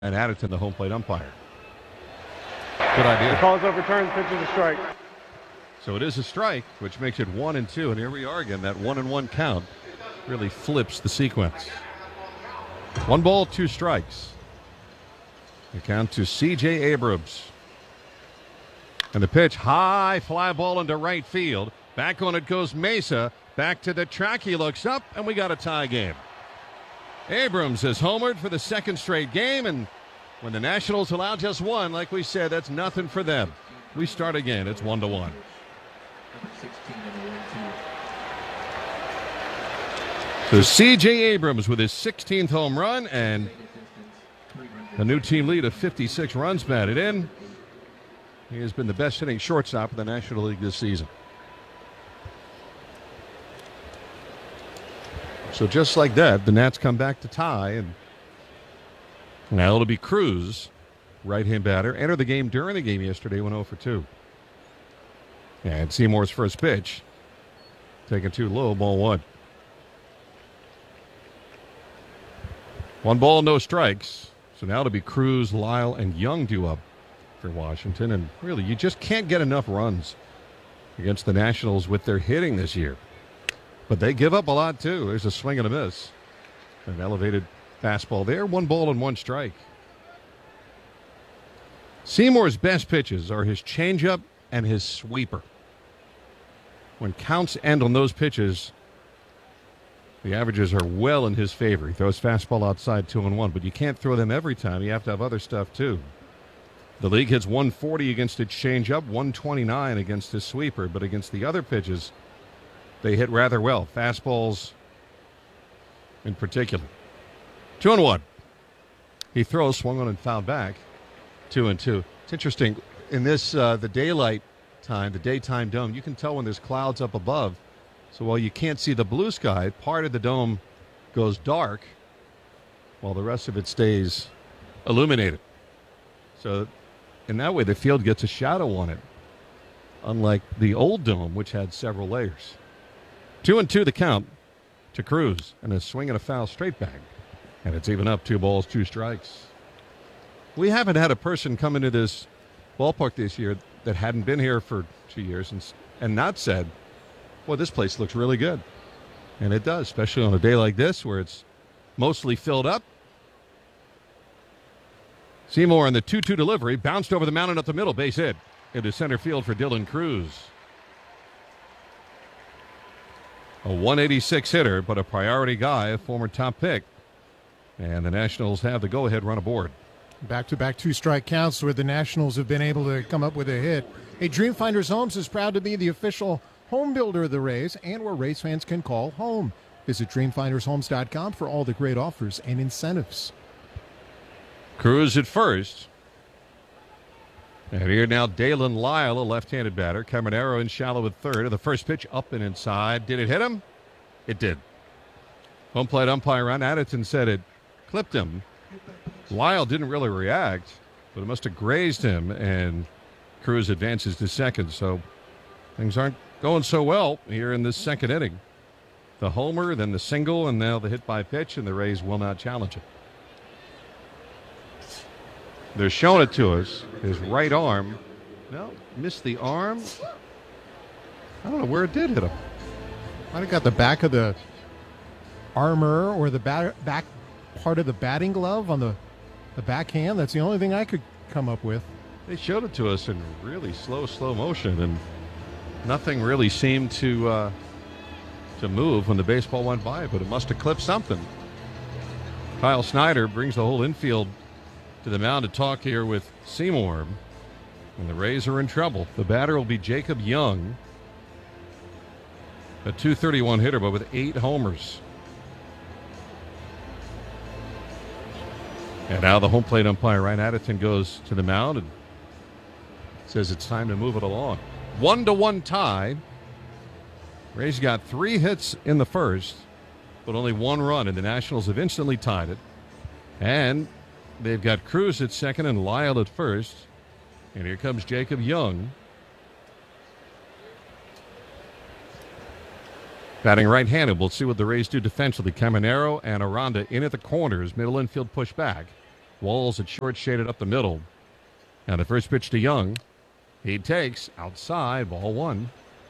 and add it to the home plate umpire. Good idea. The call is overturned. Pitch is a strike. So it is a strike, which makes it 1-2. And here we are again. That 1-1 count really flips the sequence. 1 ball, 2 strikes. The count to C.J. Abrams. And the pitch, high fly ball into right field. Back on it goes Mesa. Back to the track. He looks up, and we got a tie game. Abrams has homered for the second straight game, and when the Nationals allow just one, like we said, that's nothing for them. We start again. It's 1-1. So C.J. Abrams with his 16th home run and a new team lead of 56 runs batted in. He has been the best hitting shortstop in the National League this season. So just like that, the Nats come back to tie, and now it'll be Cruz, right-hand batter, entered the game during the game yesterday, went 0 for 2. And Seymour's first pitch, taken 2 low, ball 1. 1 ball, no strikes. So now it'll be Cruz, Lyle, and Young due up for Washington. And really, you just can't get enough runs against the Nationals with their hitting this year. But they give up a lot, too. There's a swing and a miss. An elevated fastball there. 1 ball and 1 strike. Seymour's best pitches are his changeup and his sweeper. When counts end on those pitches, the averages are well in his favor. He throws fastball outside 2-1, but you can't throw them every time. You have to have other stuff, too. The league hits 140 against its changeup, 129 against his sweeper, but against the other pitches, they hit rather well. Fastballs in particular. 2-1. He throws, swung on and fouled back. 2-2. It's interesting. In this, the daylight time, the daytime dome, you can tell when there's clouds up above. So while you can't see the blue sky, part of the dome goes dark while the rest of it stays illuminated. So in that way, the field gets a shadow on it, unlike the old dome, which had several layers. 2-2 the count to Cruz, and a swing and a foul straight back. And it's even up, 2 balls, 2 strikes. We haven't had a person come into this ballpark this year that hadn't been here for 2 years and not said, well, this place looks really good. And it does, especially on a day like this where it's mostly filled up. Seymour on the 2-2 delivery, bounced over the mound and up the middle, base hit into center field for Dylan Cruz. A 186 hitter, but a priority guy, a former top pick. And the Nationals have the go-ahead run aboard. Back-to-back 2-strike counts where the Nationals have been able to come up with a hit. Hey, Dreamfinders Homes is proud to be the official home builder of the Rays and where Rays fans can call home. Visit DreamfindersHomes.com for all the great offers and incentives. Cruz at first. And here now Dalen Lyle, a left-handed batter. Caminero in shallow at third. The first pitch up and inside. Did it hit him? It did. Home plate umpire Ron Addison said it clipped him. Lyle didn't really react, but it must have grazed him, and Cruz advances to second. So things aren't going so well here in this second inning. The homer, then the single, and now the hit by pitch, and the Rays will not challenge it. They're showing it to us. His right arm. No, missed the arm. I don't know where it did hit him. Might have got the back of the armor or the back part of the batting glove on the backhand. That's the only thing I could come up with. They showed it to us in really slow motion, and nothing really seemed to move when the baseball went by, but it must have clipped something. Kyle Snyder brings the whole infield to the mound to talk here with Seymour, and the Rays are in trouble. The batter will be Jacob Young, a .231 hitter, but with 8 homers. And now the home plate umpire, Ryan Addison, goes to the mound and says it's time to move it along. 1-1 tie. Rays got 3 hits in the first, but only 1 run, and the Nationals have instantly tied it. And they've got Cruz at second and Lyle at first. And here comes Jacob Young. Batting right-handed. We'll see what the Rays do defensively. Caminero and Aranda in at the corners. Middle infield push back. Walls at short, shaded up the middle. And the first pitch to Young. He takes outside, ball one.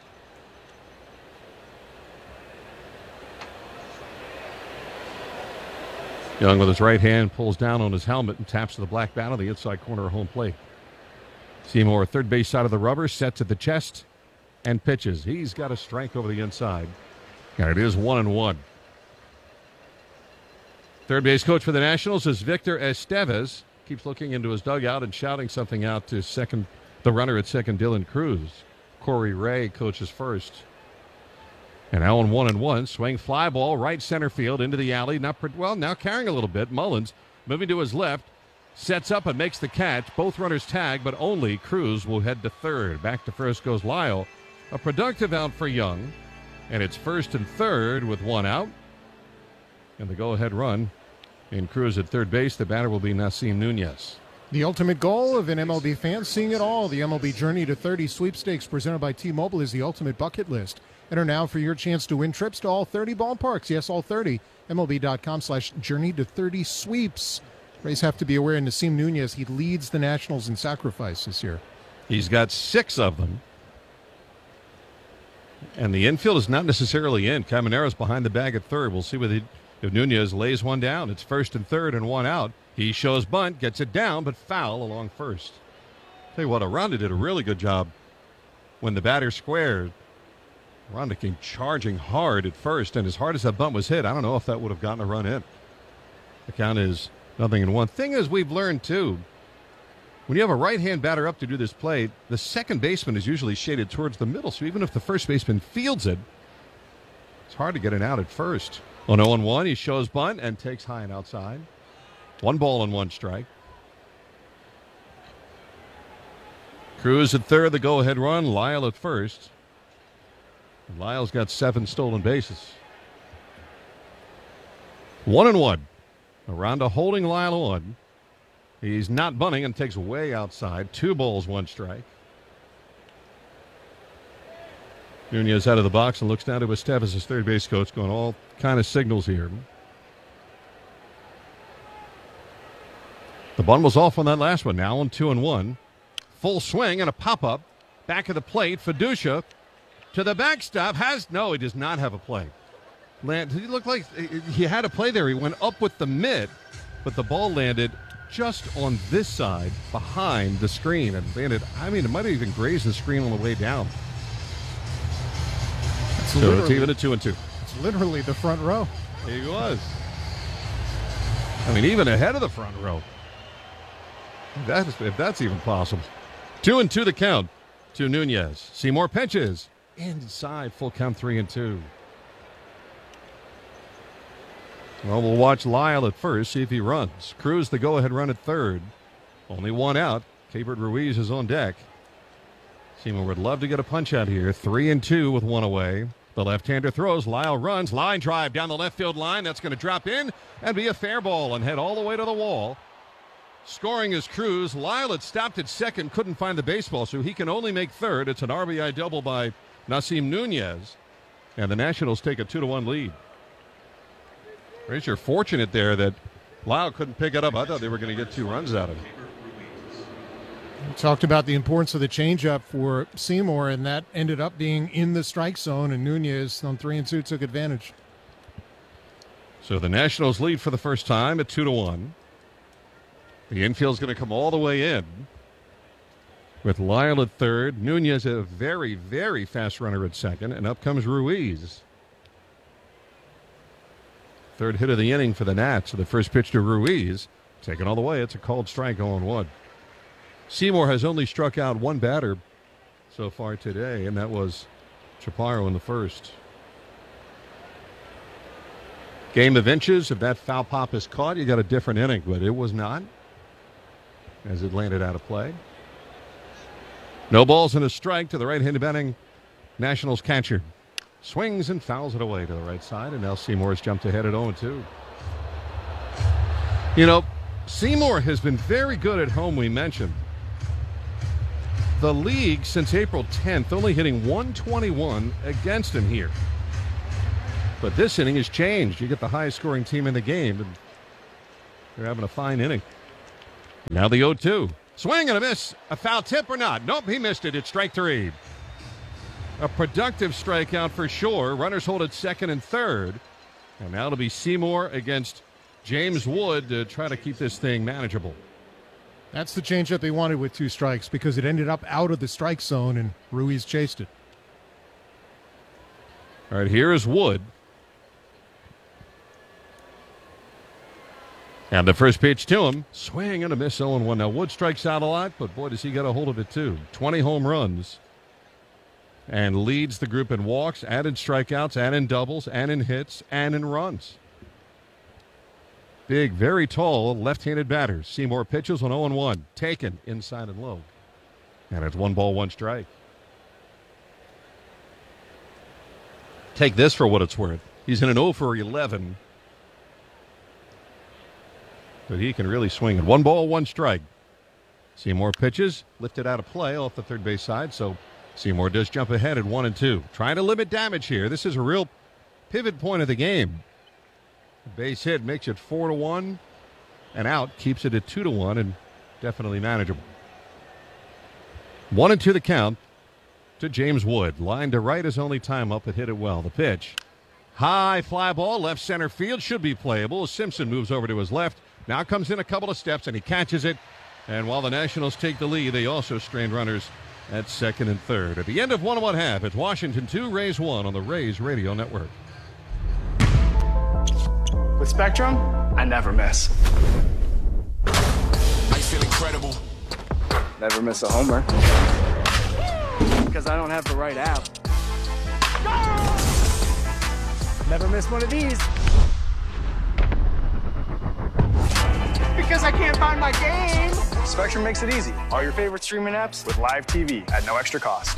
Young with his right hand pulls down on his helmet and taps to the black bat on the inside corner of home plate. Seymour, third base side of the rubber, sets at the chest and pitches. He's got a strike over the inside. And it is 1-1. Third base coach for the Nationals is Victor Estevez. Keeps looking into his dugout and shouting something out to the runner at second, Dylan Cruz. Corey Ray coaches first. And now on 1-1, swing fly ball right center field into the alley. Now carrying a little bit. Mullins moving to his left, sets up and makes the catch. Both runners tag, but only Cruz will head to third. Back to first goes Lyle. A productive out for Young, and it's first and third with one out. And the go-ahead run in Cruz at third base. The batter will be Nasim Nunez. The ultimate goal of an MLB fan, seeing it all. The MLB Journey to 30 sweepstakes presented by T-Mobile is the ultimate bucket list. Enter now for your chance to win trips to all 30 ballparks. Yes, all 30. MLB.com/Journey to 30 sweeps. Rays have to be aware, Nasim Nunez, he leads the Nationals in sacrifice this year. He's got 6 of them. And the infield is not necessarily in. Camanero's behind the bag at third. We'll see if Nunez lays one down. It's first and third and one out. He shows bunt, gets it down, but foul along first. Tell you what, Aranda did a really good job when the batter squared. Aranda came charging hard at first, and as hard as that bunt was hit, I don't know if that would have gotten a run in. The count is 0-1. Thing is, we've learned, too, when you have a right-hand batter up to do this play, the second baseman is usually shaded towards the middle, so even if the first baseman fields it, it's hard to get it out at first. On 0-1, he shows bunt and takes high and outside. 1 ball and 1 strike. Cruz at third, the go-ahead run. Lyle at first. Lyle's got 7 stolen bases. 1-1. Aranda holding Lyle on. He's not bunting and takes way outside. 2 balls, 1 strike. Nunez out of the box and looks down to Estevez, his third base coach, going all kind of signals here. The bunt was off on that last one. Now on 2-1. Full swing and a pop-up. Back of the plate. Fiducia to the backstop. He does not have a play. He looked like he had a play there. He went up with the mitt, but the ball landed just on this side behind the screen and landed. It might have even grazed the screen on the way down. So it's even a 2-2. It's literally the front row. He was. Even ahead of the front row. If that's even possible. 2-2 the count to Nunez. Seymour pitches. Inside, full count 3-2. Well, we'll watch Lyle at first, see if he runs. Cruz the go-ahead run at third. Only one out. Keibert Ruiz is on deck. Seymour would love to get a punch out here. 3-2 with 1 away. The left-hander throws. Lyle runs. Line drive down the left field line. That's going to drop in and be a fair ball and head all the way to the wall. Scoring is Cruz. Lyle had stopped at second, couldn't find the baseball, so he can only make third. It's an RBI double by Nasim Nunez. And the Nationals take a 2-1 lead. Rays are fortunate there that Lyle couldn't pick it up. I thought they were going to get 2 runs out of it. We talked about the importance of the changeup for Seymour, and that ended up being in the strike zone, and Nunez on 3-2 took advantage. So the Nationals lead for the first time at 2-1. The infield's going to come all the way in with Lyle at third. Nunez, a very, very fast runner at second, and up comes Ruiz. Third hit of the inning for the Nats. So the first pitch to Ruiz, taken all the way. It's a called strike, 0-1. Seymour has only struck out 1 batter so far today, and that was Chaparro in the first. Game of inches. If that foul pop is caught, you got a different inning, but it was not, as it landed out of play. No balls and a strike to the right-handed batting Nationals catcher. Swings and fouls it away to the right side, and now Seymour's jumped ahead at 0-2. Seymour has been very good at home, we mentioned. The league, since April 10th, only hitting .121 against him here. But this inning has changed. You get the highest scoring team in the game, and they're having a fine inning. Now the 0-2. Swing and a miss. A foul tip or not? Nope, he missed it. It's strike three. A productive strikeout for sure. Runners hold at second and third. And now it'll be Seymour against James Wood to try to keep this thing manageable. That's the changeup they wanted with 2 strikes because it ended up out of the strike zone and Ruiz chased it. All right, here is Wood. And the first pitch to him, swing and a miss, 0-1. Now, Wood strikes out a lot, but boy, does he get a hold of it, too. 20 home runs. And leads the group in walks, and in strikeouts, and in doubles, and in hits, and in runs. Big, very tall, left-handed batter. Seymour pitches on 0-1. Taken inside and low. And it's 1 ball, 1 strike. Take this for what it's worth. He's in an 0 for 11. But he can really swing it. 1 ball, 1 strike. Seymour pitches, lifted out of play off the third base side, so Seymour does jump ahead at 1-2. Trying to limit damage here. This is a real pivot point of the game. The base hit makes it 4-1, and out keeps it at 2-1, and definitely manageable. 1-2 the count to James Wood. Line to right, his only time up, but hit it well. The pitch. High fly ball, left center field, should be playable. Simpson moves over to his left. Now comes in a couple of steps, and he catches it. And while the Nationals take the lead, they also strain runners at second and third. At the end of 1 1/2, it's Washington 2, Rays 1 on the Rays Radio Network. With Spectrum, I never miss. I feel incredible. Never miss a homer. Because I don't have the right app. Never miss one of these. Because I can't find my game. Spectrum makes it easy. All your favorite streaming apps with live TV at no extra cost.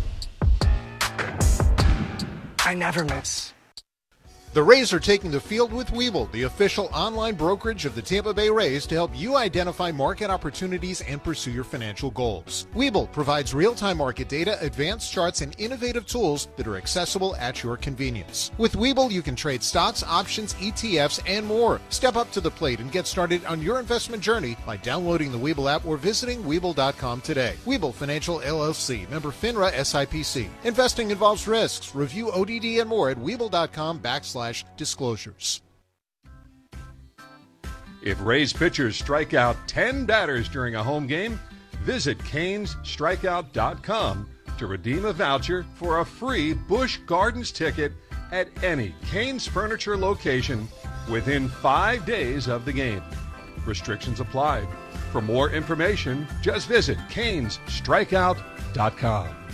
I never miss. The Rays are taking the field with Webull, the official online brokerage of the Tampa Bay Rays, to help you identify market opportunities and pursue your financial goals. Webull provides real-time market data, advanced charts, and innovative tools that are accessible at your convenience. With Webull, you can trade stocks, options, ETFs, and more. Step up to the plate and get started on your investment journey by downloading the Webull app or visiting Webull.com today. Webull Financial LLC, member FINRA SIPC. Investing involves risks. Review ODD and more at Webull.com/disclosures. If Rays pitchers strike out 10 batters during a home game, visit CanesStrikeout.com to redeem a voucher for a free Busch Gardens ticket at any Canes Furniture location within 5 days of the game. Restrictions apply. For more information, just visit CanesStrikeout.com.